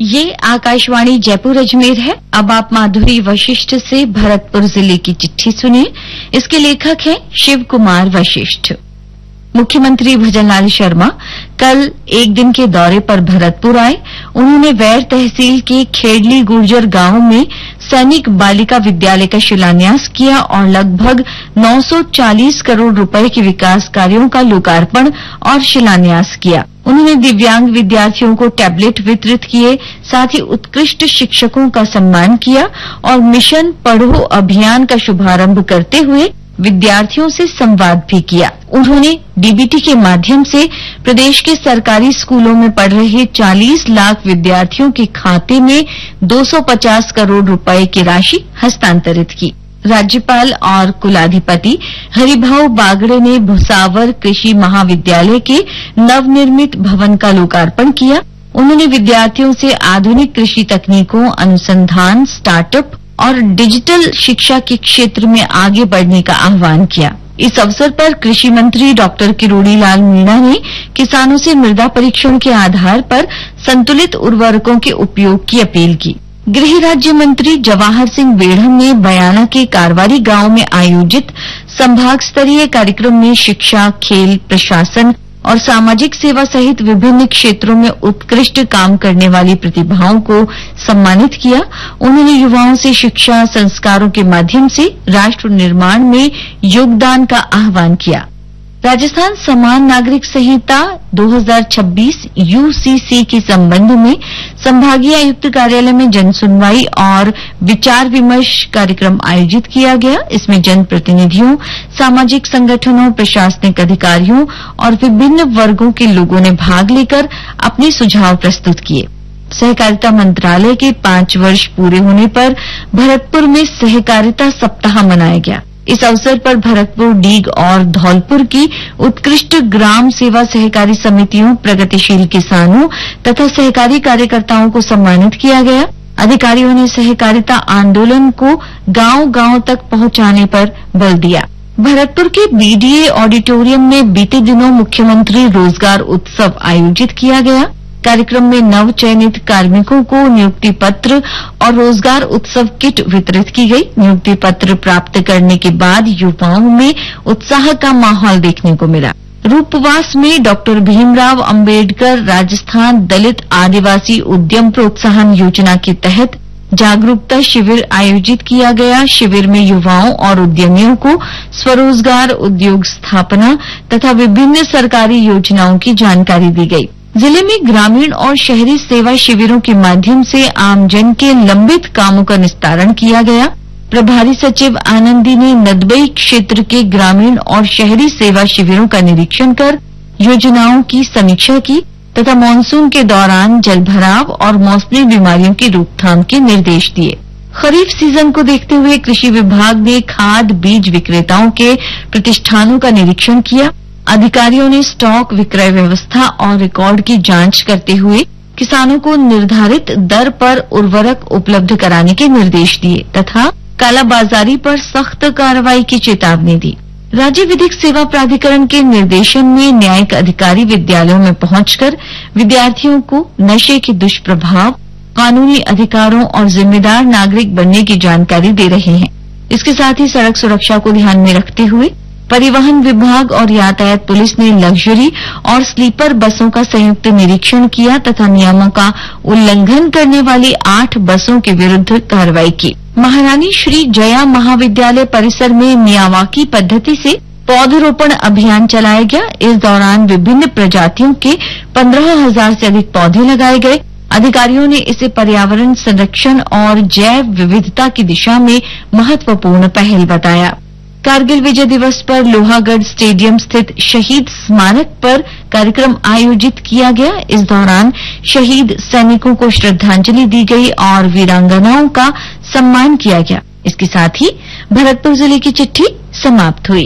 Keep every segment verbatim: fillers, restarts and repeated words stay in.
ये आकाशवाणी जयपुर अजमेर है। अब आप माधुरी वशिष्ठ से भरतपुर जिले की चिट्ठी सुनिए। इसके लेखक हैं शिव कुमार वशिष्ठ। मुख्यमंत्री भजनलाल शर्मा कल एक दिन के दौरे पर भरतपुर आए। उन्होंने वैर तहसील के खेड़ली गुर्जर गांव में सैनिक बालिका विद्यालय का शिलान्यास किया और लगभग नौ सौ चालीस करोड़ रुपए के विकास कार्यों का लोकार्पण और शिलान्यास किया। उन्होंने दिव्यांग विद्यार्थियों को टैबलेट वितरित किए, साथ ही उत्कृष्ट शिक्षकों का सम्मान किया और मिशन पढ़ो अभियान का शुभारंभ करते हुए विद्यार्थियों से संवाद भी किया। उन्होंने डीबीटी के माध्यम से प्रदेश के सरकारी स्कूलों में पढ़ रहे चालीस लाख विद्यार्थियों के खाते में दो सौ पचास करोड़ रुपए की राशि हस्तांतरित की। राज्यपाल और कुलाधिपति हरिभाऊ बागड़े ने भुसावर कृषि महाविद्यालय के नवनिर्मित भवन का लोकार्पण किया। उन्होंने विद्यार्थियों से आधुनिक कृषि तकनीकों, अनुसंधान, स्टार्टअप और डिजिटल शिक्षा के क्षेत्र में आगे बढ़ने का आह्वान किया। इस अवसर पर कृषि मंत्री डॉक्टर किरोड़ी लाल मीणा ने किसानों से मृदा परीक्षण के आधार पर संतुलित उर्वरकों के उपयोग की अपील की। गृह राज्य मंत्री जवाहर सिंह बेढ़न ने बयाना के कारवारी गांव में आयोजित संभाग स्तरीय कार्यक्रम में शिक्षा, खेल, प्रशासन और सामाजिक सेवा सहित विभिन्न क्षेत्रों में उत्कृष्ट काम करने वाली प्रतिभाओं को सम्मानित किया। उन्होंने युवाओं से शिक्षा संस्कारों के माध्यम से राष्ट्र निर्माण में योगदान का आह्वान किया। राजस्थान समान नागरिक संहिता दो हज़ार छब्बीस यूसीसी के संबंध में संभागीय आयुक्त कार्यालय में जनसुनवाई और विचार विमर्श कार्यक्रम आयोजित किया गया। इसमें जनप्रतिनिधियों, सामाजिक संगठनों, प्रशासनिक अधिकारियों और विभिन्न वर्गों के लोगों ने भाग लेकर अपने सुझाव प्रस्तुत किए। सहकारिता मंत्रालय के पांच वर्ष पूरे होने पर भरतपुर में सहकारिता सप्ताह मनाया गया। इस अवसर पर भरतपुर, डीग और धौलपुर की उत्कृष्ट ग्राम सेवा सहकारी समितियों, प्रगतिशील किसानों तथा सहकारी कार्यकर्ताओं को सम्मानित किया गया। अधिकारियों ने सहकारिता आंदोलन को गांव-गांव तक पहुंचाने पर बल दिया। भरतपुर के बीडीए ऑडिटोरियम में बीते दिनों मुख्यमंत्री रोजगार उत्सव आयोजित किया गया। कार्यक्रम में नव चयनित कार्मिकों को नियुक्ति पत्र और रोजगार उत्सव किट वितरित की गई। नियुक्ति पत्र प्राप्त करने के बाद युवाओं में उत्साह का माहौल देखने को मिला। रूपवास में डॉक्टर भीमराव अंबेडकर राजस्थान दलित आदिवासी उद्यम प्रोत्साहन योजना के तहत जागरूकता शिविर आयोजित किया गया। शिविर में युवाओं और उद्यमियों को स्वरोजगार, उद्योग स्थापना तथा विभिन्न सरकारी योजनाओं की जानकारी दी गई। जिले में ग्रामीण और शहरी सेवा शिविरों के माध्यम से आमजन के लंबित कामों का निस्तारण किया गया। प्रभारी सचिव आनंदी ने नदबई क्षेत्र के ग्रामीण और शहरी सेवा शिविरों का निरीक्षण कर योजनाओं की समीक्षा की तथा मानसून के दौरान जलभराव और मौसमी बीमारियों की रोकथाम के निर्देश दिए। खरीफ सीजन को देखते हुए कृषि विभाग ने खाद बीज विक्रेताओं के प्रतिष्ठानों का निरीक्षण किया। अधिकारियों ने स्टॉक, विक्रय व्यवस्था और रिकॉर्ड की जांच करते हुए किसानों को निर्धारित दर पर उर्वरक उपलब्ध कराने के निर्देश दिए तथा कालाबाजारी पर सख्त कार्रवाई की चेतावनी दी। राज्य विधिक सेवा प्राधिकरण के निर्देशन में न्यायिक अधिकारी विद्यालयों में पहुंचकर विद्यार्थियों को नशे के दुष्प्रभाव, कानूनी अधिकारों और जिम्मेदार नागरिक बनने की जानकारी दे रहे हैं। इसके साथ ही सड़क सुरक्षा को ध्यान में रखते हुए परिवहन विभाग और यातायात पुलिस ने लग्जरी और स्लीपर बसों का संयुक्त निरीक्षण किया तथा नियमों का उल्लंघन करने वाली आठ बसों के विरुद्ध कार्रवाई की। महारानी श्री जया महाविद्यालय परिसर में मियावाकी पद्धति से पौधरोपण अभियान चलाया गया। इस दौरान विभिन्न प्रजातियों के पंद्रह हजार से अधिक पौधे लगाए गए। अधिकारियों ने इसे पर्यावरण संरक्षण और जैव विविधता की दिशा में महत्वपूर्ण पहल बताया। कारगिल विजय दिवस पर लोहागढ़ स्टेडियम स्थित शहीद स्मारक पर कार्यक्रम आयोजित किया गया। इस दौरान शहीद सैनिकों को श्रद्धांजलि दी गई और वीरांगनाओं का सम्मान किया गया। इसके साथ ही भरतपुर जिले की चिट्ठी समाप्त हुई।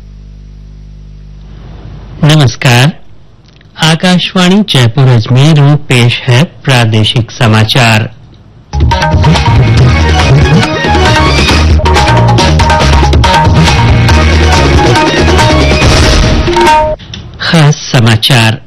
नमस्कार, आकाशवाणी जयपुर अजमेर में पेश है प्रादेशिक समाचार। खास समाचार।